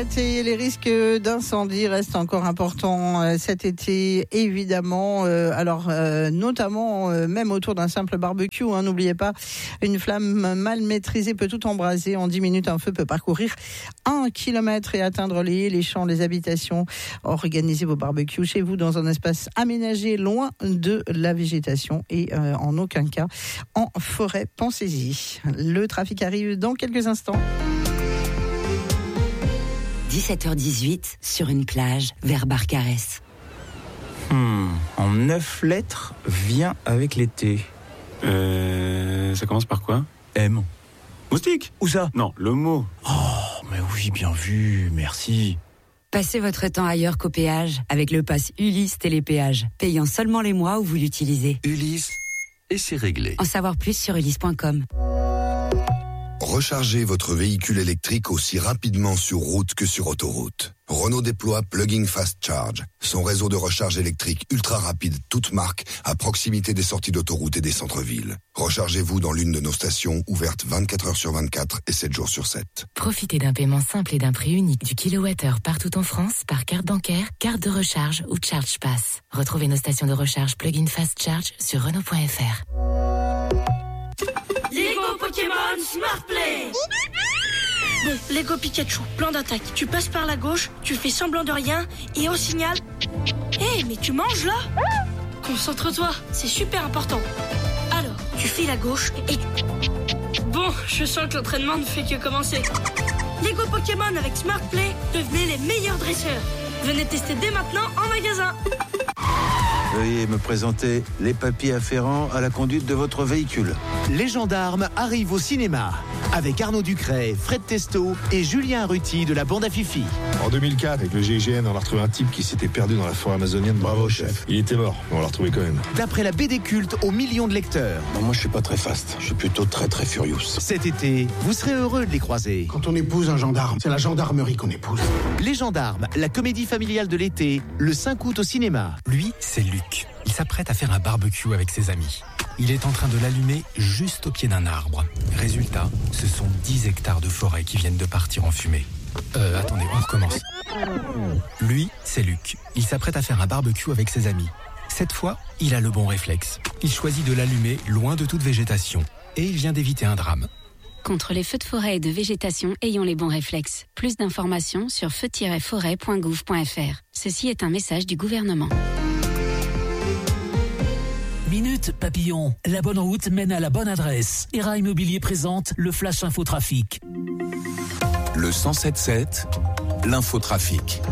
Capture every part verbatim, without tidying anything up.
Et les risques d'incendie restent encore importants cet été, évidemment. Alors, euh, notamment, euh, même autour d'un simple barbecue. Hein, n'oubliez pas, une flamme mal maîtrisée peut tout embraser. En dix minutes, un feu peut parcourir un kilomètre et atteindre les haies, les champs, les habitations. Organisez vos barbecues chez vous dans un espace aménagé, loin de la végétation et euh, en aucun cas en forêt. Pensez-y. Le trafic arrive dans quelques instants. dix-sept heures dix-huit, sur une plage, vers Barcarès. Hmm, en neuf lettres, vient avec l'été. Euh... Ça commence par quoi? M. Moustique? Où ça? Non, le mot. Oh, mais oui, bien vu, merci. Passez votre temps ailleurs qu'au péage, avec le pass Ulysse Télépéage, payant seulement les mois où vous l'utilisez. Ulysse, et c'est réglé. En savoir plus sur ulysse point com. Rechargez votre véhicule électrique aussi rapidement sur route que sur autoroute. Renault déploie Plug-in Fast Charge, son réseau de recharge électrique ultra rapide, toute marque, à proximité des sorties d'autoroute et des centres-villes. Rechargez-vous dans l'une de nos stations, ouvertes vingt-quatre heures sur vingt-quatre et sept jours sur sept. Profitez d'un paiement simple et d'un prix unique du kilowattheure partout en France par carte bancaire, carte de recharge ou Charge Pass. Retrouvez nos stations de recharge Plug-in Fast Charge sur Renault point F R. Lego Pokémon Smart Play. Bon, Lego Pikachu, plan d'attaque. Tu passes par la gauche, tu fais semblant de rien, et au signal... Hé, hey, mais tu manges là? Concentre-toi, c'est super important. Alors, tu files à gauche et... Bon, je sens que l'entraînement ne fait que commencer. Lego Pokémon avec Smart Play, devenez les meilleurs dresseurs. Venez tester dès maintenant en magasin. Veuillez me présenter les papiers afférents à la conduite de votre véhicule. Les gendarmes arrivent au cinéma avec Arnaud Ducret, Fred Testo et Julien Arruti de la bande à Fifi. En deux mille quatre, avec le G I G N, on a retrouvé un type qui s'était perdu dans la forêt amazonienne. Bravo, chef. Il était mort, mais on l'a retrouvé quand même. D'après la B D culte aux millions de lecteurs. Non, moi, je suis pas très fast. Je suis plutôt très, très furious. Cet été, vous serez heureux de les croiser. Quand on épouse un gendarme, c'est la gendarmerie qu'on épouse. Les gendarmes, la comédie familiale de l'été, le cinq août au cinéma. Lui, c'est Luc. Il s'apprête à faire un barbecue avec ses amis. Il est en train de l'allumer juste au pied d'un arbre. Résultat, ce sont dix hectares de forêt qui viennent de partir en fumée. Euh, attendez, on recommence. Lui, c'est Luc. Il s'apprête à faire un barbecue avec ses amis. Cette fois, il a le bon réflexe. Il choisit de l'allumer loin de toute végétation. Et il vient d'éviter un drame. Contre les feux de forêt et de végétation, ayons les bons réflexes. Plus d'informations sur feu tiret forêt point gouv point f r. Ceci est un message du gouvernement. Minute Papillon, la bonne route mène à la bonne adresse. E R A Immobilier présente le Flash Infotrafic. Le cent sept sept, l'infotrafic.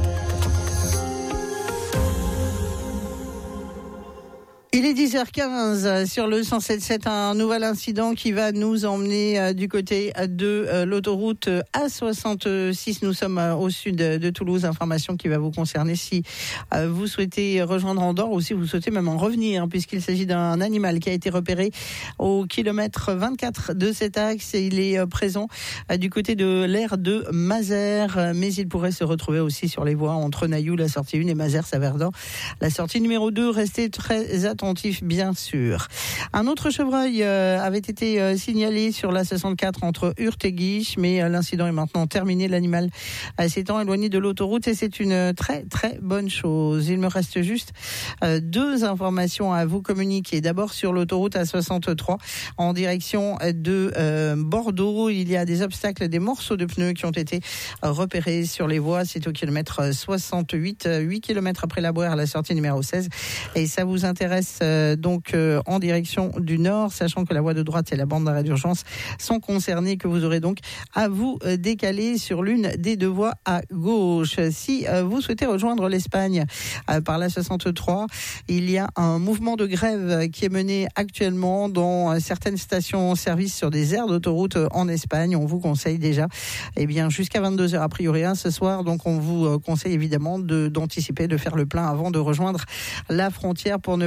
Il est dix heures quinze sur le cent sept sept, un nouvel incident qui va nous emmener du côté de l'autoroute A soixante-six. Nous sommes au sud de Toulouse, information qui va vous concerner si vous souhaitez rejoindre Andorre ou si vous souhaitez même en revenir, puisqu'il s'agit d'un animal qui a été repéré au kilomètre vingt-quatre de cet axe et il est présent du côté de l'aire de Mazères, mais il pourrait se retrouver aussi sur les voies entre Nailloux, la sortie un et Mazères-Saverdun, la sortie numéro deux. Restez très attentifs. Attentif, bien sûr. Un autre chevreuil euh, avait été euh, signalé sur la soixante-quatre entre Hurth et Guiche, mais euh, l'incident est maintenant terminé. L'animal euh, s'étant éloigné de l'autoroute et c'est une très très bonne chose. Il me reste juste euh, deux informations à vous communiquer. D'abord sur l'autoroute A soixante-trois en direction de euh, Bordeaux, il y a des obstacles, des morceaux de pneus qui ont été euh, repérés sur les voies. C'est au kilomètre soixante-huit, huit kilomètres après la Boire à la sortie numéro seize. Et ça vous intéresse Euh, donc euh, en direction du nord, sachant que la voie de droite et la bande d'arrêt d'urgence sont concernées, que vous aurez donc à vous euh, décaler sur l'une des deux voies à gauche. Si euh, vous souhaitez rejoindre l'Espagne euh, par la soixante-trois, il y a un mouvement de grève qui est mené actuellement dans euh, certaines stations-service sur des aires d'autoroute euh, en Espagne. On vous conseille déjà, eh bien jusqu'à vingt-deux heures a priori hein, ce soir, donc on vous euh, conseille évidemment de, d'anticiper, de faire le plein avant de rejoindre la frontière pour ne pas être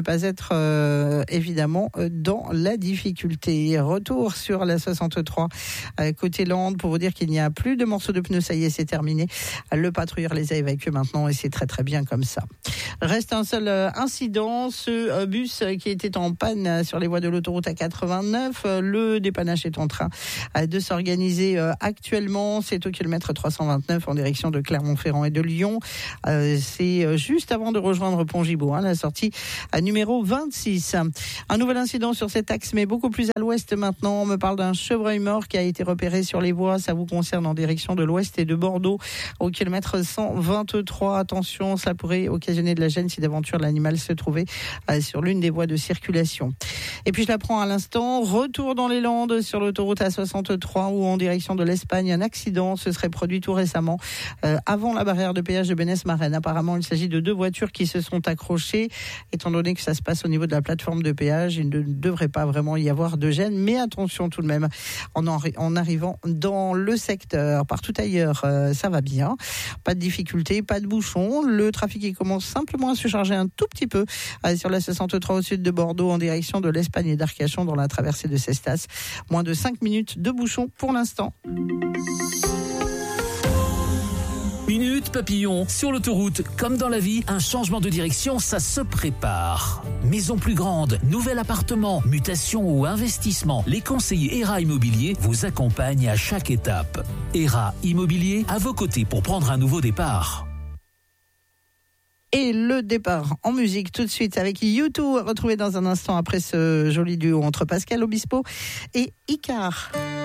être euh, évidemment euh, dans la difficulté. Retour sur la soixante-trois euh, côté Landes pour vous dire qu'il n'y a plus de morceaux de pneus, ça y est, c'est terminé. Le patrouilleur les a évacués maintenant et c'est très très bien comme ça. Reste un seul euh, incident, ce euh, bus qui était en panne sur les voies de l'autoroute A quatre-vingt-neuf. Euh, le dépannage est en train euh, de s'organiser euh, actuellement. C'est au kilomètre trois cent vingt-neuf en direction de Clermont-Ferrand et de Lyon. Euh, c'est euh, juste avant de rejoindre Pont-Gibaud, hein, la sortie à numéro vingt-six. Un nouvel incident sur cet axe, mais beaucoup plus à l'ouest maintenant. On me parle d'un chevreuil mort qui a été repéré sur les voies. Ça vous concerne en direction de l'ouest et de Bordeaux au kilomètre cent vingt-trois. Attention, cela pourrait occasionner de la gêne si d'aventure l'animal se trouvait euh, sur l'une des voies de circulation. Et puis je l'apprends à l'instant, retour dans les Landes sur l'autoroute A soixante-trois où en direction de l'Espagne, un accident se serait produit tout récemment euh, avant la barrière de péage de Bénès-Marraine. Apparemment, il s'agit de deux voitures qui se sont accrochées. Étant donné que ça se passe au niveau de la plateforme de péage, il ne devrait pas vraiment y avoir de gêne, mais attention tout de même en, en, en arrivant dans le secteur. Partout ailleurs, euh, ça va bien. Pas de difficulté, pas de bouchon. Le trafic il commence simplement à se charger un tout petit peu euh, sur la soixante-trois au sud de Bordeaux en direction de l'Espagne et d'Arcachon dans la traversée de Cestas. Moins de cinq minutes de bouchon pour l'instant. Minute Papillon, sur l'autoroute, comme dans la vie, un changement de direction, ça se prépare. Maison plus grande, nouvel appartement, mutation ou investissement, les conseillers E R A Immobilier vous accompagnent à chaque étape. E R A Immobilier, à vos côtés pour prendre un nouveau départ. Et le départ en musique tout de suite avec U deux, retrouvé dans un instant après ce joli duo entre Pascal Obispo et Icar.